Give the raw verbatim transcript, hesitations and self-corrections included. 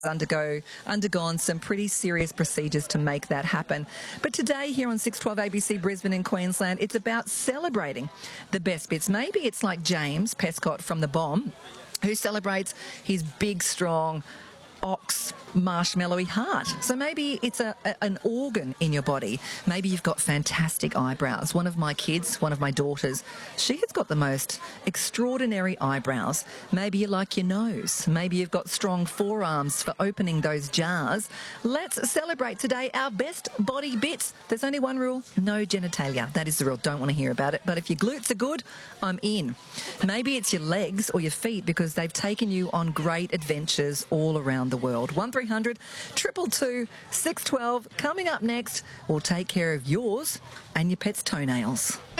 undergo undergone some pretty serious procedures to make that happen. But today here on six twelve A B C Brisbane in Queensland, it's about celebrating the best bits. Maybe it's like James Pescott from The Bomb, who celebrates his big, strong, ox marshmallowy heart. So maybe it's a, a, an organ in your body. Maybe you've got fantastic eyebrows. One of my kids, one of my daughters, she has got the most extraordinary eyebrows. Maybe you like your nose. Maybe you've got strong forearms for opening those jars. Let's celebrate today our best body bits. There's only one rule: no genitalia. That is the rule. Don't want to hear about it. But if your glutes are good, I'm in. Maybe it's your legs or your feet because they've taken you on great adventures all around the world. one three hundred, two two two, six one two. Coming up next, we'll take care of yours and your pet's toenails.